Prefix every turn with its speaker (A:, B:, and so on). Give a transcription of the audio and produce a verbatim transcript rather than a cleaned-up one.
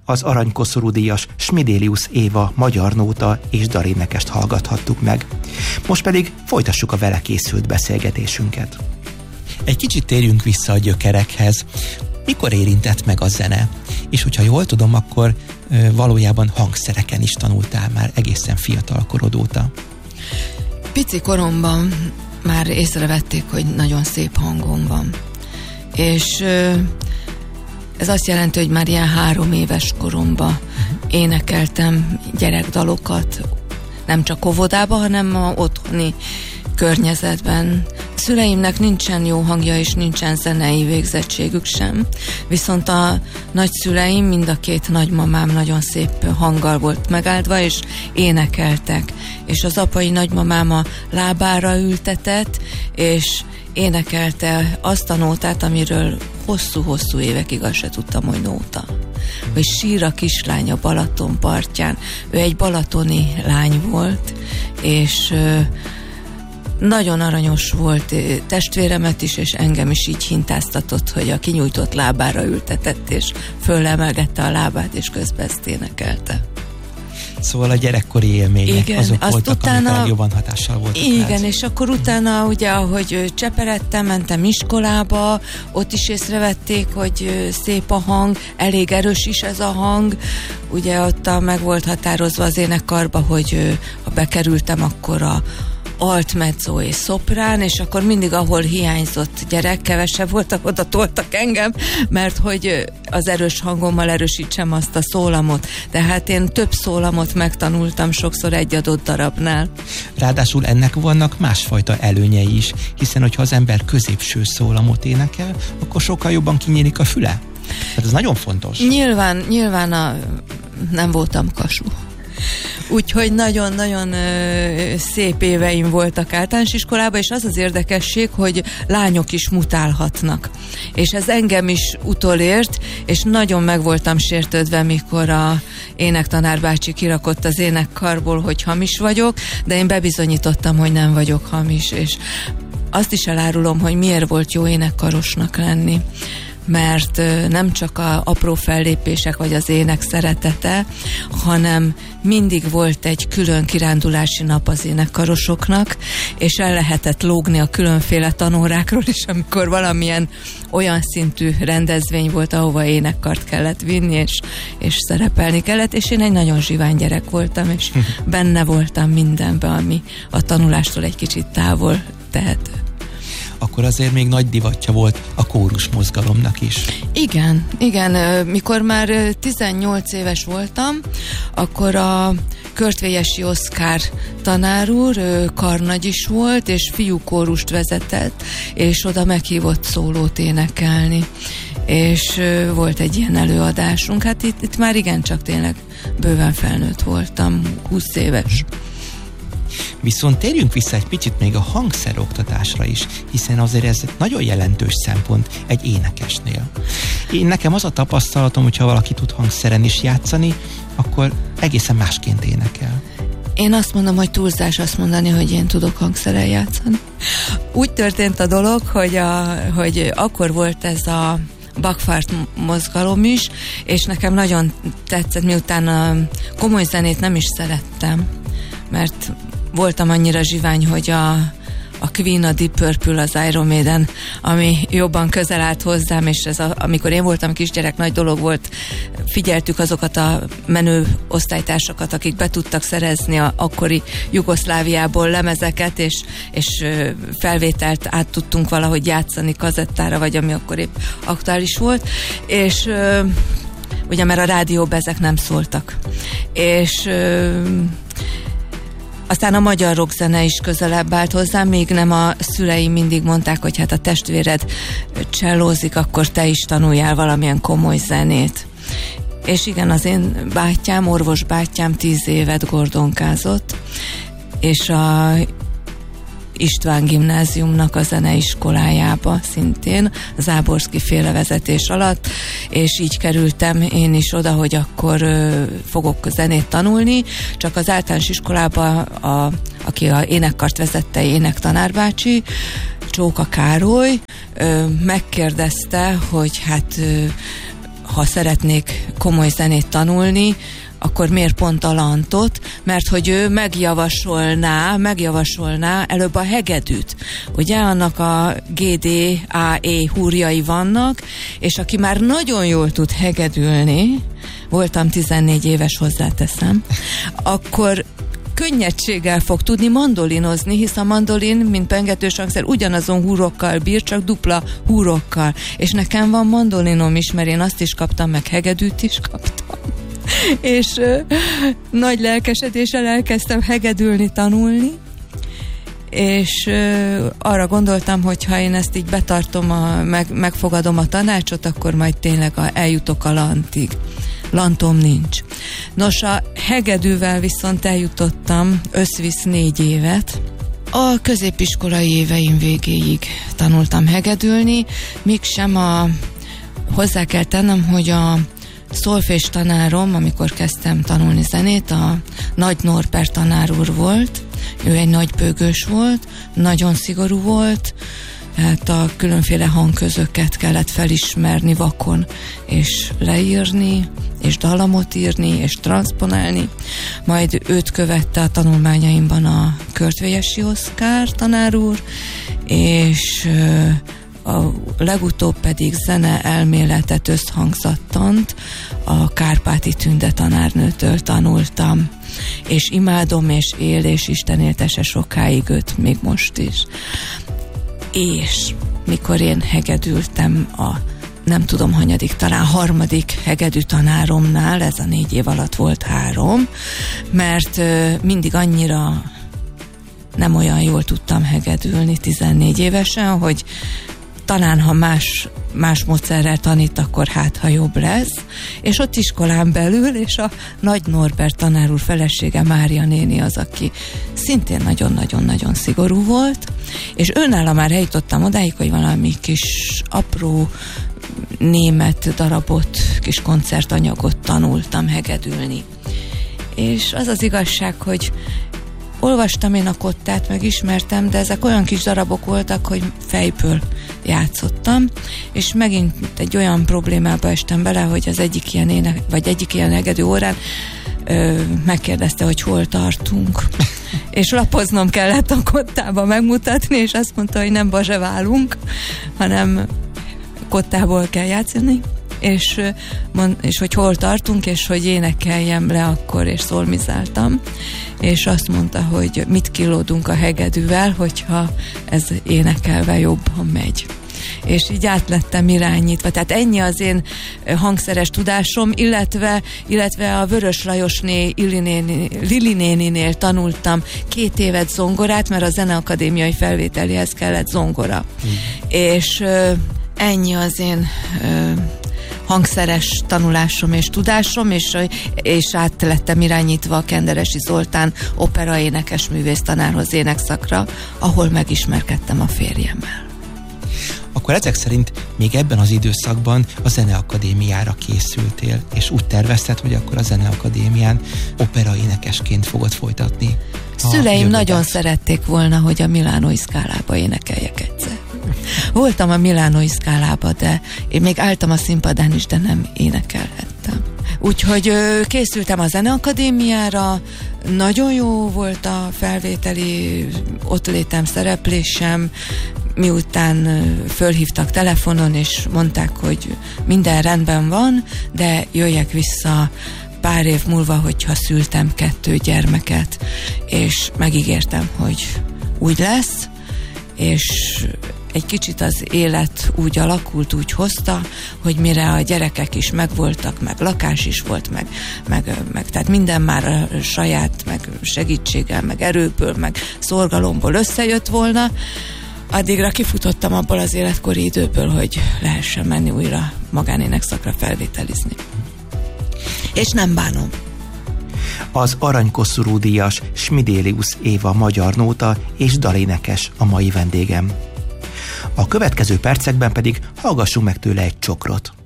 A: az aranykoszorú díjas Smidélius Éva magyar nóta és darénekest hallgathattuk meg. Most pedig folytassuk a vele készült beszélgetésünket. Egy kicsit térjünk vissza a gyökerekhez. Mikor érintett meg a zene? És hogyha jól tudom, akkor ö, valójában hangszereken is tanultál már egészen fiatal korod óta.
B: Pici koromban már észrevették, hogy nagyon szép hangom van. És ö, ez azt jelenti, hogy már ilyen három éves koromban énekeltem gyerekdalokat, nem csak óvodába, hanem a otthoni környezetben. Szüleimnek nincsen jó hangja, és nincsen zenei végzettségük sem. Viszont a nagyszüleim, mind a két nagymamám nagyon szép hanggal volt megáldva, és énekeltek. És az apai nagymamám a lábára ültetett, és énekelte azt a nótát, amiről hosszú-hosszú évekig azt se tudtam, hogy nóta. Hogy sír a kislány a Balaton partján. Ő egy balatoni lány volt, és nagyon aranyos volt, testvéremet is, és engem is így hintáztatott, hogy a kinyújtott lábára ültetett, és fölemelgette a lábát, és közben ezt énekelte.
A: Szóval a gyerekkori élmények,
B: igen,
A: azok voltak,
B: utána,
A: amik jobban hatással voltak.
B: Igen,
A: rád.
B: És akkor utána, ugye, ahogy cseperedtem, mentem iskolába, ott is észrevették, hogy szép a hang, elég erős is ez a hang. Ugye ott meg volt határozva az énekkarba, hogy ha bekerültem, akkor a alt, mezzo és szoprán, és akkor mindig, ahol hiányzott gyerek, kevesebb voltak, oda toltak engem, mert hogy az erős hangommal erősítsem azt a szólamot. Tehát én több szólamot megtanultam sokszor egy adott darabnál.
A: Ráadásul ennek vannak másfajta előnyei is, hiszen hogyha az ember középső szólamot énekel, akkor sokkal jobban kinyílik a füle. Tehát ez nagyon fontos.
B: Nyilván, nyilván a, nem voltam kasú. Úgyhogy nagyon-nagyon ö, szép éveim voltak általános iskolában, és az az érdekesség, hogy lányok is mutálhatnak. És ez engem is utolért, és nagyon meg voltam sértődve, mikor a énektanár bácsi kirakott az énekkarból, hogy hamis vagyok, de én bebizonyítottam, hogy nem vagyok hamis, és azt is elárulom, hogy miért volt jó énekkarosnak lenni. Mert nem csak a apró fellépések vagy az ének szeretete, hanem mindig volt egy külön kirándulási nap az énekkarosoknak, és el lehetett lógni a különféle tanórákról is, amikor valamilyen olyan szintű rendezvény volt, ahova énekkart kellett vinni, és, és szerepelni kellett, és én egy nagyon zsivány gyerek voltam, és benne voltam mindenben, ami a tanulástól egy kicsit távol tehető.
A: Akkor azért még nagy divatja volt a kórus mozgalomnak is.
B: Igen, igen. Mikor már tizennyolc éves voltam, akkor a Körtvélyesi Oszkár tanár úr, ő karnagy is volt, és fiúkórust vezetett, és oda meghívott szólót énekelni. És volt egy ilyen előadásunk. Hát itt, itt már igencsak tényleg bőven felnőtt voltam, húsz éves.
A: Viszont térjünk vissza egy picit még a hangszeroktatásra is, hiszen azért ez nagyon jelentős szempont egy énekesnél. Én nekem az a tapasztalatom, hogyha valaki tud hangszeren is játszani, akkor egészen másként énekel.
B: Én azt mondom, hogy túlzás azt mondani, hogy én tudok hangszeren játszani. Úgy történt a dolog, hogy, a, hogy akkor volt ez a Backfart mozgalom is, és nekem nagyon tetszett, miután a komoly zenét nem is szerettem, mert voltam annyira zsivány, hogy a, a Queen, a Deep Purple, az Iron Maiden, ami jobban közel állt hozzám, és ez a, amikor én voltam kisgyerek, nagy dolog volt, figyeltük azokat a menő osztálytársakat, akik be tudtak szerezni a akkori Jugoszláviából lemezeket, és, és felvételt át tudtunk valahogy játszani kazettára, vagy ami akkor épp aktuális volt, és ugye mert a rádióban ezek nem szóltak. És aztán a magyar rockzene is közelebb állt hozzám, még nem a szüleim mindig mondták, hogy hát a testvéred csellózik, akkor te is tanuljál valamilyen komoly zenét. És igen, az én bátyám, orvos bátyám tíz évet gordonkázott, és a István gimnáziumnak a zeneiskolájába szintén, az Záborszky féle vezetés alatt, és így kerültem én is oda, hogy akkor ö, fogok zenét tanulni, csak az általános iskolába, a, aki a énekkart vezette, énektanárbácsi, Csóka Károly, ö, megkérdezte, hogy hát ö, ha szeretnék komoly zenét tanulni, akkor miért pont a lantot? Mert hogy ő megjavasolná, megjavasolná előbb a hegedűt. Ugye annak a G D A E húrjai vannak, és aki már nagyon jól tud hegedülni, voltam tizennégy éves, hozzáteszem, akkor könnyedséggel fog tudni mandolinozni, hisz a mandolin, mint pengetős hangszer, ugyanazon húrokkal bír, csak dupla húrokkal. És nekem van mandolinom is, mert én azt is kaptam, meg hegedűt is kaptam. És ö, nagy lelkesedéssel elkezdtem hegedülni, tanulni, és ö, arra gondoltam, hogy ha én ezt így betartom, a, meg, megfogadom a tanácsot, akkor majd tényleg a, eljutok a lantig. Lantom nincs. Nos, a hegedűvel viszont eljutottam összvisz négy évet. A középiskolai éveim végéig tanultam hegedülni, míg sem a... Hozzá kell tennem, hogy a szolfés tanárom, amikor kezdtem tanulni zenét, a Nagy Norbert tanár úr volt. Ő egy nagy bőgős volt, nagyon szigorú volt, hát a különféle hangközöket kellett felismerni vakon, és leírni, és dallamot írni, és transponálni. Majd őt követte a tanulmányaimban a Körtvélyesi Oszkár tanár úr, és a legutóbb pedig zene elméletet, összhangzattant a Kárpáti Tünde tanárnőtől tanultam, és imádom, és él, és Isten éltese sokáig őt, még most is. És mikor én hegedültem a nem tudom hanyadik, talán harmadik hegedű tanáromnál, ez a négy év alatt volt három, mert ö, mindig annyira nem olyan jól tudtam hegedülni tizennégy évesen, hogy talán ha más, más módszerrel tanít, akkor hát ha jobb lesz. És ott iskolán belül, és a Nagy Norbert tanár úr felesége, Mária néni az, aki szintén nagyon-nagyon-nagyon szigorú volt, és őnála már eljutottam odáig, hogy valami kis apró német darabot, kis koncertanyagot tanultam hegedülni. És az az igazság, hogy olvastam én a kottát, meg ismertem, de ezek olyan kis darabok voltak, hogy fejből játszottam, és megint egy olyan problémába estem bele, hogy az egyik ilyen ének, vagy egyik ilyen hegedű órán ö, megkérdezte, hogy hol tartunk. És lapoznom kellett a kottába megmutatni, és azt mondta, hogy nem bazseválunk, hanem kottából kell játszani, és, mond, és hogy hol tartunk, és hogy énekeljem le akkor, és szolmizáltam, és azt mondta, hogy mit kilódunk a hegedűvel, hogyha ez énekelve jobban megy. És így át lettem irányítva. Tehát ennyi az én hangszeres tudásom, illetve, illetve a Vörös Lajosné Lili néninél tanultam két évet zongorát, mert a Zeneakadémiai felvételéhez kellett zongora. Mm. És ö, ennyi az én ö, hangszeres tanulásom és tudásom, és, és át lettem irányítva a Kenderesi Zoltán operaénekes művész tanárhoz énekszakra, ahol megismerkedtem a férjemmel.
A: Akkor ezek szerint még ebben az időszakban a Zeneakadémiára készültél, és úgy tervezted, hogy akkor a Zeneakadémián operaénekesként fogod folytatni.
B: Szüleim nagyon szerették volna, hogy a Milánói Szkálába énekeljek egyszer. Voltam a Milánói Szkálába, de én még álltam a színpadán is, de nem énekelhettem. Úgyhogy készültem a Zeneakadémiára, nagyon jó volt a felvételi ott létem, szereplésem, miután fölhívtak telefonon, és mondták, hogy minden rendben van, de jöjjek vissza pár év múlva, hogyha szültem kettő gyermeket, és megígértem, hogy úgy lesz, és egy kicsit az élet úgy alakult, úgy hozta, hogy mire a gyerekek is megvoltak, meg lakás is volt, meg, meg, meg tehát minden már a saját, meg segítséggel, meg erőből, meg szorgalomból összejött volna, addigra kifutottam abból az életkori időből, hogy lehessen menni újra magánénekszakra felvételizni. És nem bánom.
A: Az aranykoszorú díjas Smidélius Éva magyar nóta és dalénekes a mai vendégem. A következő percekben pedig hallgassunk meg tőle egy csokrot.